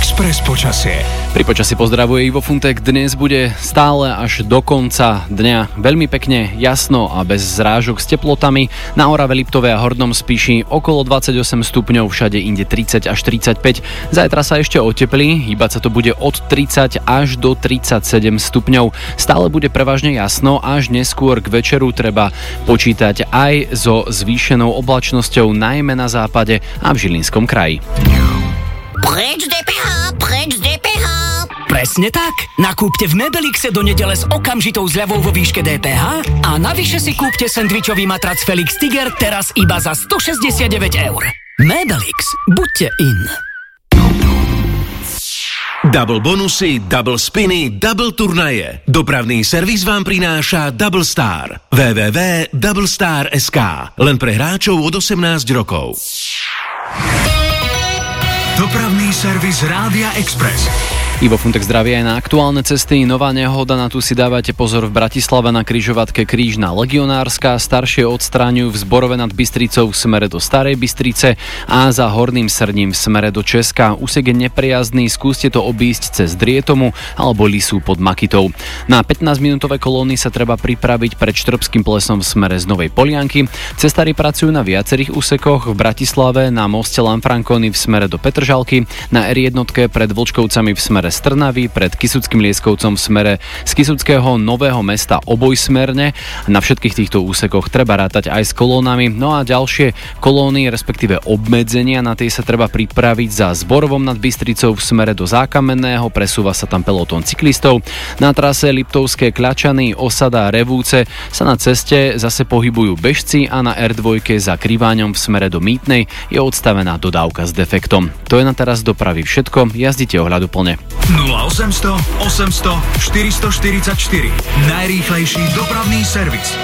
Express počasie. Pri počasí pozdravuje Ivo Funtek. Dnes bude stále až do konca dňa veľmi pekne jasno a bez zrážok s teplotami. Na Orave, Liptove a Hornom Spiši okolo 28 stupňov, všade inde 30 až 35. Zajtra sa ešte oteplí, hýbať sa to bude od 30 až do 37 stupňov. Stále bude prevažne jasno, až neskôr k večeru treba počítať aj so zvýšenou oblačnosťou, najmä na západe a v Žilinskom kraji. Preč DPH, preč DPH. Presne tak. Nakúpte v Mebelixe do nedele s okamžitou zľavou vo výške DPH a navyše si kúpte sendvičový matrac Felix Tiger teraz iba za 169 €. Mebelix. Buďte in. Double bonusy, double spiny, double turnaje. Dopravný servis vám prináša Double Star. www.doublestar.sk. Len pre hráčov od 18 rokov. Dopravný servis Rádia Express. Ivo Funtek zdraví aj na aktuálne cesty. Nová nehoda, na tú si dávajte pozor v Bratislave na križovatke Krížna Legionárska. Staršie odstráňujú v Zborove nad Bystricou v smere do Starej Bystrice a za Horným Srním v smere do Česka. Úsek je nepriazný, skúste to obísť cez Drietomu alebo Lisu pod Makitou. Na 15-minútové kolóny sa treba pripraviť pred Štrbským plesom v smere z Novej Polianky. Cestári pracujú na viacerých úsekoch v Bratislave, na moste Lanfranconi v smere do Petržalky, na R1 pred Vlčkovcami v smere z Trnavy, pred Kysuckým Lieskovcom v smere z Kysuckého Nového Mesta obojsmerne. Na všetkých týchto úsekoch treba rátať aj s kolónami. No a ďalšie kolóny, respektíve obmedzenia, na tie sa treba pripraviť za Zborovom nad Bystricou v smere do Zákamenného, presúva sa tam pelotón cyklistov. Na trase Liptovské Kľačany, Osada, Revúce sa na ceste zase pohybujú bežci a na R2 za Kriváňom v smere do Mýtnej je odstavená dodávka s defektom. To je na teraz dopravy všetko, jazdite ohľaduplne. 0800 800 444. Najrýchlejší dopravný servis.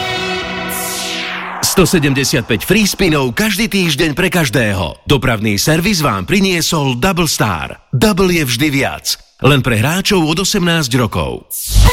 175 free spinov každý týždeň pre každého. Dopravný servis vám priniesol Double Star. Double je vždy viac. Len pre hráčov od 18 rokov.